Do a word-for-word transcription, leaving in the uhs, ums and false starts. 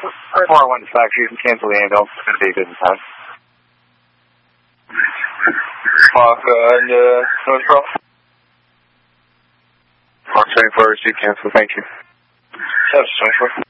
four one to factory, you can cancel the ambulance. It's going to be a business time. Mark, uh, and, uh, North Cross. Mark twenty-four, receive cancel, thank you. Yes, twenty-four.